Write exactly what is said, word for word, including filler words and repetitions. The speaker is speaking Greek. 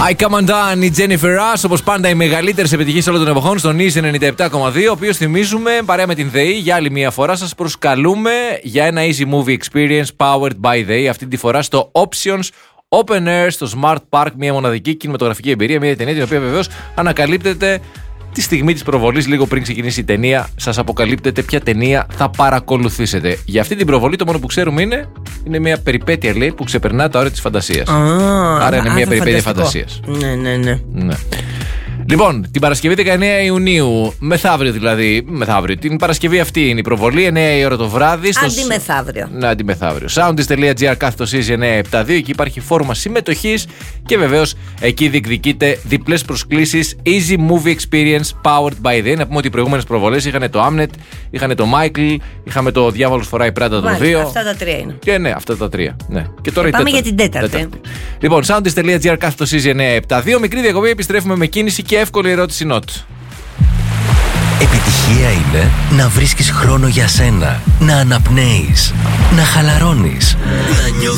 I Come Undone, η Jennifer Rush, όπως πάντα οι μεγαλύτερες επιτυχίες όλων των εποχών στον Easy ενενήντα επτά κόμμα δύο, ο οποίος θυμίζουμε παρέα με την ΔΕΗ για άλλη μια φορά σας προσκαλούμε για ένα Easy Movie Experience powered by ΔΕΗ, αυτή τη φορά στο Options Open Air στο Smart Park, μια μοναδική κινηματογραφική εμπειρία, μια ταινία την οποία βεβαίως ανακαλύπτεται τη στιγμή της προβολής, λίγο πριν ξεκινήσει η ταινία, σας αποκαλύπτεται ποια ταινία θα παρακολουθήσετε. Για αυτή την προβολή το μόνο που ξέρουμε είναι, είναι μια περιπέτεια, λέει, που ξεπερνά τα όρια της φαντασίας. Α, Άρα είναι α, μια περιπέτεια φανταστικό. φαντασίας. Ναι, ναι, ναι. Ναι. Λοιπόν, την Παρασκευή δεκαεννέα Ιουνίου, μεθαύριο δηλαδή, μεθαύριο, την Παρασκευή αυτή είναι η προβολή, εννέα η ώρα το βράδυ. Στο... Αντιμεθαύριο. Ναι, αντιμεθαύριο. Soundist.gr κάθετος Easy εννιακόσια εβδομήντα δύο, εκεί υπάρχει φόρμα συμμετοχής και βεβαίως εκεί διεκδικείται διπλές προσκλήσεις Easy Movie Experience powered by ΔΕΗ. Να πούμε ότι οι προηγούμενες προβολές είχαν το Amnet, είχαν το Michael, είχαμε το Διάβολος φοράει Πράτα το δύο. Αυτά τα τρία είναι. Και ναι, αυτά τα τρία. Ναι. Και τώρα και η πάμε τέταρτη. για την τέταρτη. τέταρτη. Λοιπόν, Soundist.gr κάθετος Easy εννιακόσια εβδομήντα δύο, μικρή διακοπή, επιστρέφουμε με κίνηση και εύκολη ερώτηση νότ. Επιτυχία είναι να βρίσκεις χρόνο για σένα, να αναπνέεις, να χαλαρώνεις, να νιώθεις